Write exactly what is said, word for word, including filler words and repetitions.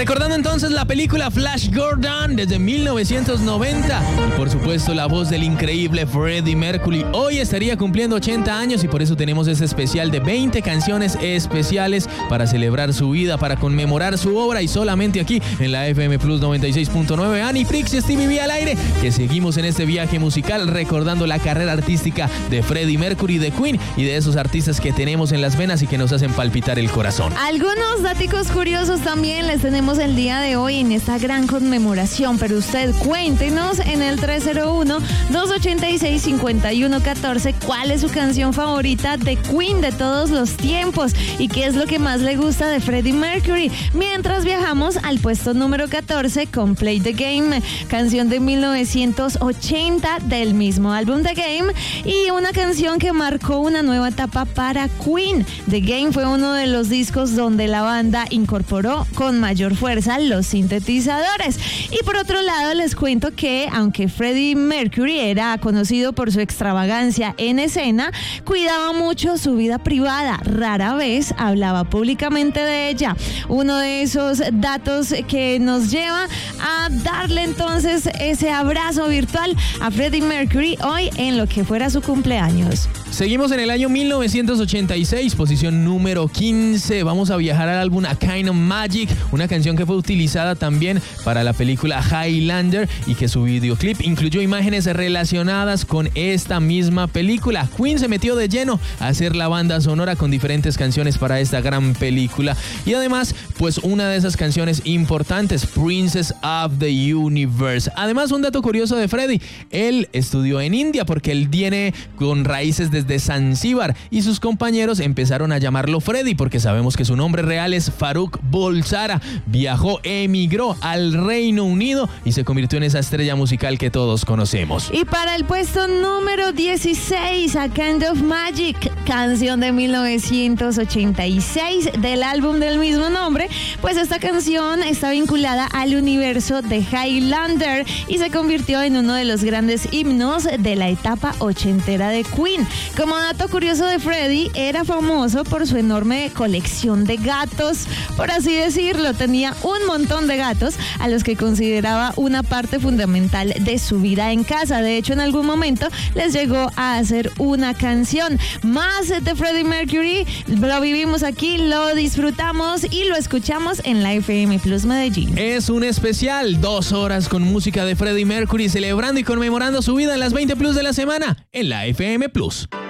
Recordando entonces la película Flash Gordon desde mil novecientos noventa y por supuesto la voz del increíble Freddie Mercury. Hoy estaría cumpliendo ochenta años y por eso tenemos este especial de veinte canciones especiales para celebrar su vida, para conmemorar su obra y solamente aquí en la F M Plus noventa y seis punto nueve. Annie Prix y Stevie B al aire, que seguimos en este viaje musical recordando la carrera artística de Freddie Mercury, de Queen y de esos artistas que tenemos en las venas y que nos hacen palpitar el corazón. Algunos datos curiosos también les tenemos el día de hoy en esta gran conmemoración, pero usted cuéntenos en el tres cero uno, dos ochenta y seis, cincuenta y uno catorce cuál es su canción favorita de Queen de todos los tiempos y qué es lo que más le gusta de Freddie Mercury. Mientras viajamos al puesto número catorce con Play the Game, canción de mil novecientos ochenta del mismo álbum The Game y una canción que marcó una nueva etapa para Queen. The Game fue uno de los discos donde la banda incorporó con mayor fuerza los sintetizadores. Y por otro lado les cuento que aunque Freddie Mercury era conocido por su extravagancia en escena, cuidaba mucho su vida privada, rara vez hablaba públicamente de ella. Uno de esos datos que nos lleva a darle entonces ese abrazo virtual a Freddie Mercury hoy en lo que fuera su cumpleaños. Seguimos en el año mil novecientos ochenta y seis, posición número quince. Vamos a viajar al álbum A Kind of Magic, una canción que fue utilizada también para la película Highlander y que su videoclip incluyó imágenes relacionadas con esta misma película. Queen se metió de lleno a hacer la banda sonora con diferentes canciones para esta gran película y además, pues una de esas canciones importantes, Princess of the Universe. Además, un dato curioso de Freddie, él estudió en India porque él viene con raíces de de Zanzíbar y sus compañeros empezaron a llamarlo Freddie porque sabemos que su nombre real es Farrukh Bulsara. Viajó, emigró al Reino Unido y se convirtió en esa estrella musical que todos conocemos. Y para el puesto número dieciséis, A Kind of Magic, canción de mil novecientos ochenta y seis del álbum del mismo nombre, pues esta canción está vinculada al universo de Highlander y se convirtió en uno de los grandes himnos de la etapa ochentera de Queen. Como dato curioso de Freddie, era famoso por su enorme colección de gatos, por así decirlo. Tenía un montón de gatos a los que consideraba una parte fundamental de su vida en casa. De hecho, en algún momento les llegó a hacer una canción. Más de Freddie Mercury, lo vivimos aquí, lo disfrutamos y lo escuchamos en la F M Plus Medellín. Es un especial, dos horas con música de Freddie Mercury, celebrando y conmemorando su vida en las veinte Plus de la semana en la F M Plus.